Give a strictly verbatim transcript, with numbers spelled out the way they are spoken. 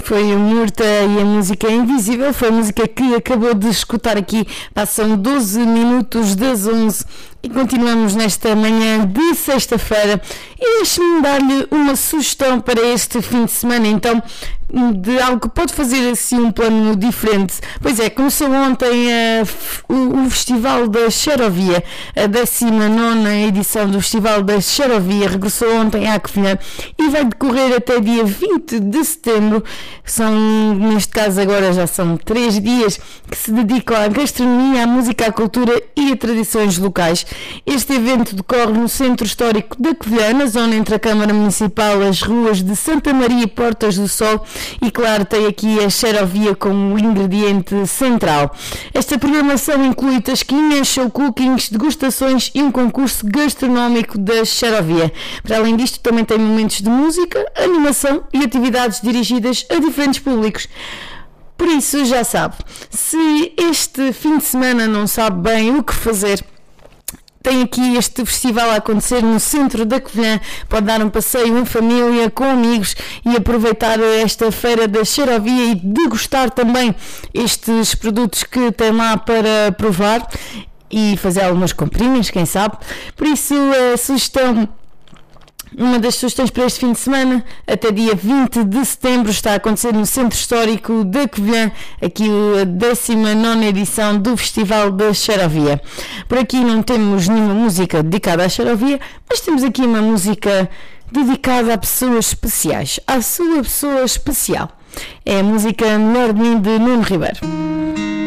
Foi o Murta e a música Invisível, foi a música que acabou de escutar aqui. Passam doze minutos das onze e continuamos nesta manhã de sexta-feira. E deixe-me dar-lhe uma sugestão para este fim de semana, então, de algo que pode fazer assim um plano diferente. Pois é, começou ontem uh, o, o Festival da Xerovia, a décima nona edição do Festival da Xerovia, regressou ontem à Covilhã e vai decorrer até dia vinte de setembro. São, neste caso agora já são três dias que se dedicam à gastronomia, à música, à cultura e a tradições locais. Este evento decorre no Centro Histórico da Covilhã, na zona entre a Câmara Municipal, as ruas de Santa Maria e Portas do Sol, e claro, tem aqui a xerovia como ingrediente central. Esta programação inclui tasquinhas, show cookings, degustações e um concurso gastronómico da xerovia. Para além disto, também tem momentos de música, animação e atividades dirigidas a diferentes públicos. Por isso, já sabe, se este fim de semana não sabe bem o que fazer, tem aqui este festival a acontecer no centro da Covilhã. Pode dar um passeio em família, com amigos e aproveitar esta feira da xerovia e degustar também estes produtos que tem lá para provar e fazer algumas comprinhas, quem sabe. Por isso, a sugestão... Uma das sugestões para este fim de semana, até dia vinte de setembro, está a acontecer no Centro Histórico da Covilhã, aqui a décima nona edição do Festival da Xerovia. Por aqui não temos nenhuma música dedicada à xerovia, mas temos aqui uma música dedicada a pessoas especiais, à sua pessoa especial. É a música Melhor de Mim, de Nuno Ribeiro.